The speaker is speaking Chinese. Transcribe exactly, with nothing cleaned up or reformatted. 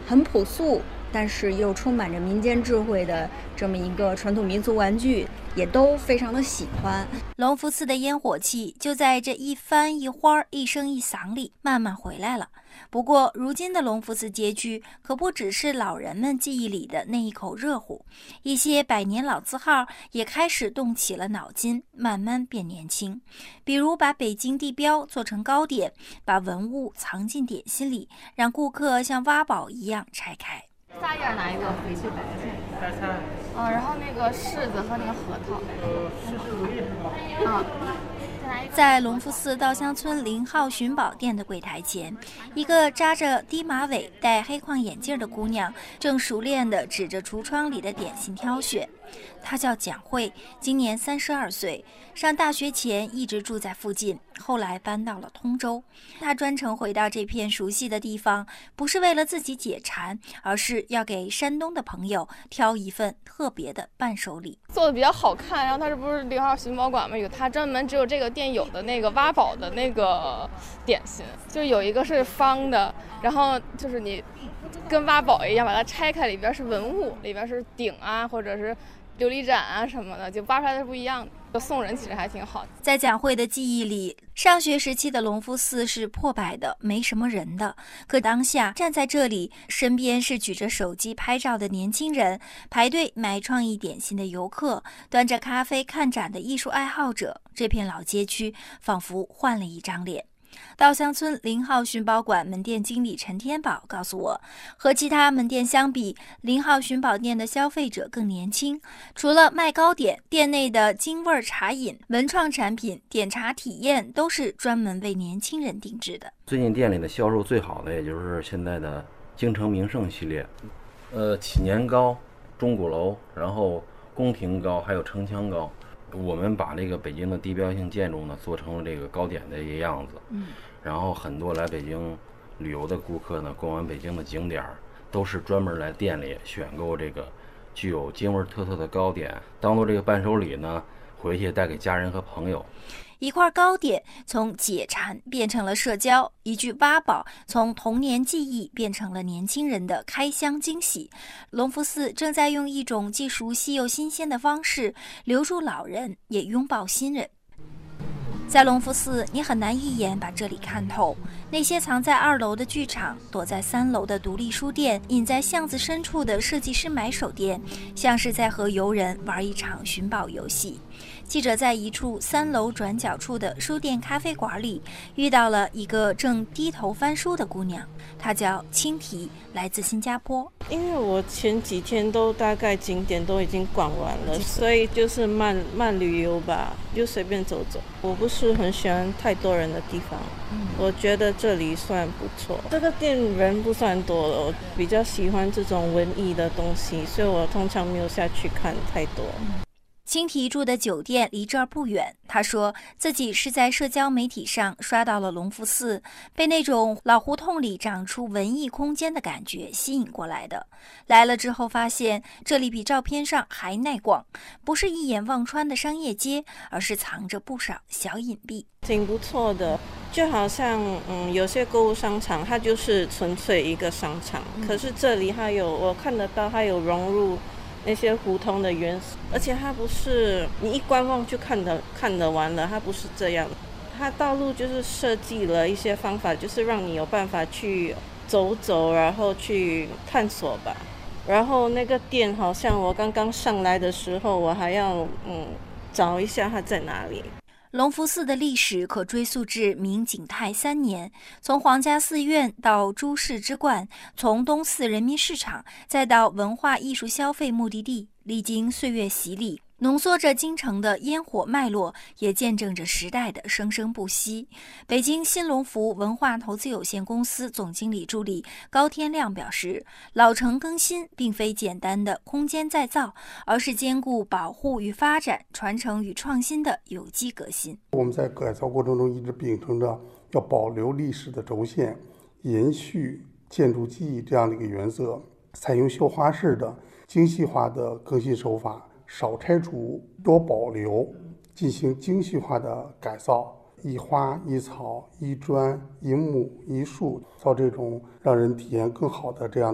很朴素，但是又充满着民间智慧的这么一个传统民俗玩具，也都非常的喜欢。 隆福寺的烟火气就在这一番一花一声一响里慢慢回来了。不过如今的隆福寺街区可不只是老人们记忆里的那一口热乎，一些百年老字号也开始动起了脑筋，慢慢变年轻。比如把北京地标做成糕点，把文物藏进点心里，让顾客像挖宝一样拆开。 仨叶哪一个？回去白菜。 白菜。 嗯，然后那个柿子和那个核桃。 呃，柿柿子叶。 嗯。 在隆福寺稻香村零号寻宝店的柜台前，一个扎着低马尾、戴黑框眼镜的姑娘正熟练地指着橱窗里的点心挑选。她叫蒋慧，今年三十二岁，上大学前一直住在附近，后来搬到了通州。她专程回到这片熟悉的地方，不是为了自己解馋，而是要给山东的朋友挑一份特别的伴手礼。 做的比较好看，然后它这不是零号寻宝馆吗？有它专门只有这个店有的那个挖宝的那个点心，就是有一个是方的，然后就是你跟挖宝一样，把它拆开，里边是文物，里边是鼎啊，或者是琉璃盏啊什么的，就挖出来的是不一样的。送人其实还挺好的。 在蒋慧的记忆里，上学时期的隆福寺是破败的，没什么人的。可当下站在这里，身边是举着手机拍照的年轻人，排队买创意点心的游客，端着咖啡看展的艺术爱好者，这片老街区仿佛换了一张脸。稻香村零号寻宝馆门店经理陈天宝告诉我，和其他门店相比，零号寻宝店的消费者更年轻。除了卖糕点，店内的京味茶饮、文创产品、点茶体验都是专门为年轻人定制的。 最近店里的销售最好的，也就是现在的京城名胜系列，呃，祈年糕、钟鼓楼，然后宫廷糕，还有城墙糕。我们把这个北京的地标性建筑呢做成了这个糕点的一个样子，嗯，然后很多来北京旅游的顾客呢，逛完北京的景点都是专门来店里选购这个具有京味特色的糕点，当做这个伴手礼呢，回去带给家人和朋友。 一块糕点从解馋变成了社交，一句挖宝从童年记忆变成了年轻人的开箱惊喜。隆福寺正在用一种既熟悉又新鲜的方式留住老人，也拥抱新人。在隆福寺，你很难一眼把这里看透。那些藏在二楼的剧场，躲在三楼的独立书店，隐在巷子深处的设计师买手店，像是在和游人玩一场寻宝游戏。记者在一处三楼转角处的书店咖啡馆里遇到了一个正低头翻书的姑娘，她叫青提，来自新加坡。 因为我前几天都大概景点都已经逛完了，所以就是慢慢旅游吧，就随便走走。我不是很喜欢太多人的地方，嗯、我觉得这里算不错。这个店人不算多了，我比较喜欢这种文艺的东西，所以我通常没有下去看太多。嗯青提住的酒店离这儿不远，他说自己是在社交媒体上刷到了隆福寺，被那种老胡同里长出文艺空间的感觉吸引过来的。来了之后发现这里比照片上还耐逛，不是一眼望穿的商业街，而是藏着不少小隐蔽， 挺不错的。就好像嗯，有些购物商场它就是纯粹一个商场，嗯、可是这里它有我看得到它有融入那些胡同的元素，而且它不是你一观望就看得看得完了，它不是这样。它道路就是设计了一些方法，就是让你有办法去走走，然后去探索吧。然后那个店好像我刚刚上来的时候，我还要嗯找一下它在哪里。 隆福寺的历史可追溯至明景泰三年，从皇家寺院到诸事之冠，从东四人民市场，再到文化艺术消费目的地，历经岁月洗礼，浓缩着京城的烟火脉络，也见证着时代的生生不息。北京新隆福文化投资有限公司总经理助理高天亮表示，老城更新并非简单的空间再造，而是兼顾保护与发展、传承与创新的有机革新。 我们在改造过程中一直秉承着要保留历史的轴线，延续建筑记忆这样的一个原则，采用绣花式的精细化的更新手法，少拆除多保留，进行精细化的改造，一花一草一砖一木一树，造这种让人体验更好的这样